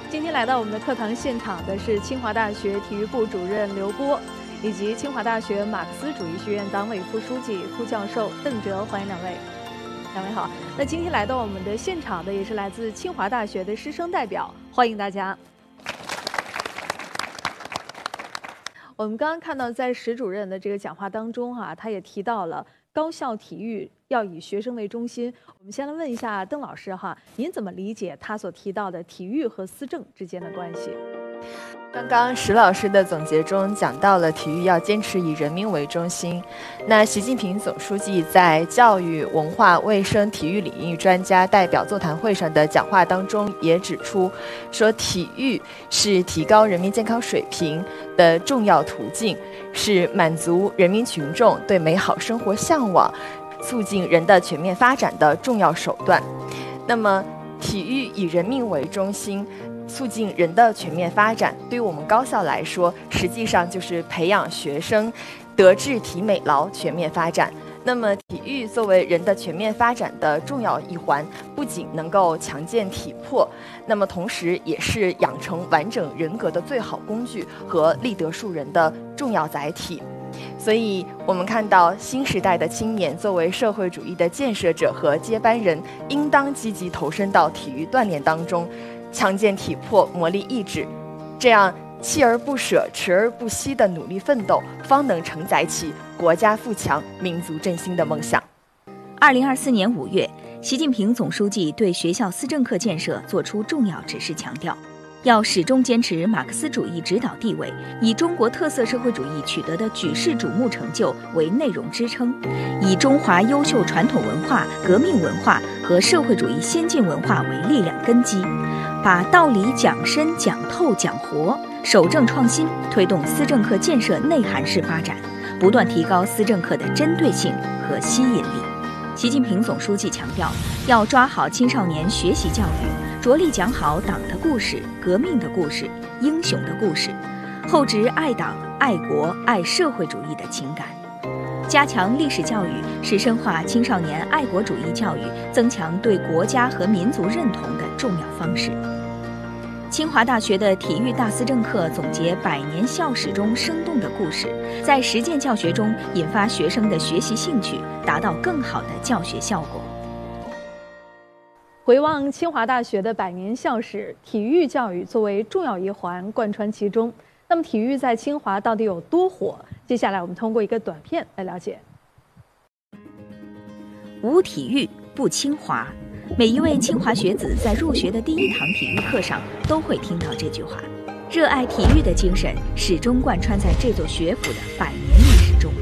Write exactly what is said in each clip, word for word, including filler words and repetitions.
今天来到我们的课堂现场的是清华大学体育部主任刘波，以及清华大学马克思主义学院党委副书记、副教授邓哲，欢迎两位。两位好。那今天来到我们的现场的也是来自清华大学的师生代表，欢迎大家。我们刚刚看到，在史主任的这个讲话当中啊，他也提到了高校体育要以学生为中心。我们先来问一下邓老师哈，您怎么理解他所提到的体育和思政之间的关系？ 刚刚石老师的总结中讲到了体育要坚持以人民为中心。那习近平总书记在教育、文化、卫生、体育领域专家代表座谈会上的讲话当中也指出，说体育是提高人民健康水平的重要途径，是满足人民群众对美好生活向往、促进人的全面发展的重要手段。那么体育以人民为中心，促进人的全面发展，对于我们高校来说，实际上就是培养学生德智体美劳全面发展。那么体育作为人的全面发展的重要一环，不仅能够强健体魄，那么同时也是养成完整人格的最好工具和立德树人的重要载体。所以我们看到新时代的青年作为社会主义的建设者和接班人，应当积极投身到体育锻炼当中，强健体魄，磨砺意志，这样锲而不舍、持而不息的努力奋斗，方能承载起国家富强、民族振兴的梦想。 二零二四年五月，习近平总书记对学校思政课建设作出重要指示，强调要始终坚持马克思主义指导地位，以中国特色社会主义取得的举世瞩目成就为内容支撑，以中华优秀传统文化、革命文化和社会主义先进文化为力量根基，把道理讲深、讲透、讲活，守正创新，推动思政课建设内涵式发展，不断提高思政课的针对性和吸引力。习近平总书记强调，要抓好青少年学习教育，着力讲好党的故事、革命的故事、英雄的故事，厚植爱党、爱国、爱社会主义的情感。加强历史教育是深化青少年爱国主义教育、增强对国家和民族认同的重要方式。清华大学的体育大思政课总结百年校史中生动的故事，在实践教学中引发学生的学习兴趣，达到更好的教学效果。 回望清华大学的百年校史，体育教育作为重要一环贯穿其中。那么体育在清华到底有多火？接下来我们通过一个短片来了解。 无体育不清华，每一位清华学子在入学的第一堂体育课上都会听到这句话。热爱体育的精神始终贯穿在这座学府的百年历史中。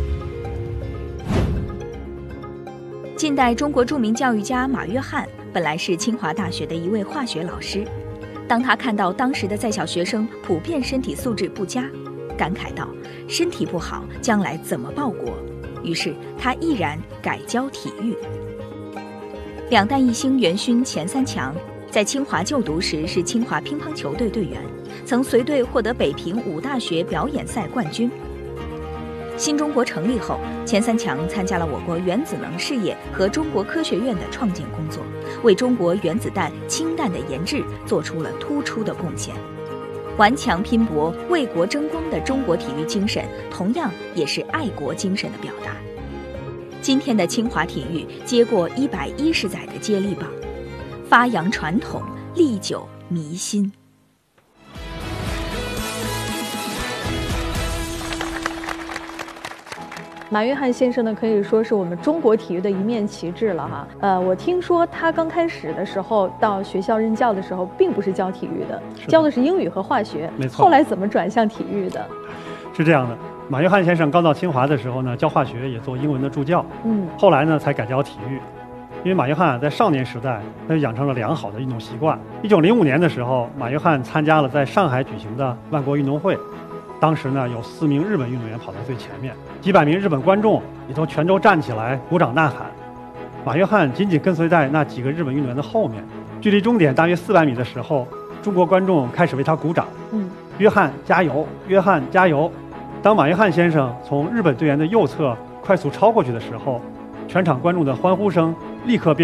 近代中国著名教育家马约翰本来是清华大学的一位化学老师，当他看到当时的在校学生普遍身体素质不佳，感慨道：身体不好，将来怎么报国？于是他毅然改教体育。两弹一星元勋钱三强在清华就读时是清华乒乓球队队员，曾随队获得北平五大学表演赛冠军。新中国成立后，钱三强参加了我国原子能事业和中国科学院的创建工作，为中国原子弹、氢弹的研制做出了突出的贡献。顽强拼搏、为国争光的中国体育精神，同样也是爱国精神的表达。今天的清华体育接过一百一十载的接力棒，发扬传统，历久弥新。 马约翰先生呢，可以说是我们中国体育的一面旗帜了哈。呃，我听说他刚开始的时候到学校任教的时候，并不是教体育的， 的教的是英语和化学。 没错。 后来怎么转向体育的？ 是这样的，马约翰先生刚到清华的时候呢，教化学也做英文的助教。 嗯。 后来呢，才改教体育。因为马约翰在少年时代，他就养成了良好的运动习惯。一九零五年的时候，马约翰参加了在上海举行的万国运动会。当时呢，有四名日本运动员跑在最前面，几百名日本观众也都全都站起来鼓掌呐喊。马约翰紧紧跟随在那几个日本运动员的后面，距离终点大约四百米的时候，中国观众开始为他鼓掌。 嗯， 约翰加油，约翰加油！当马约翰先生从日本队员的右侧快速超过去的时候，全场观众的欢呼声立刻变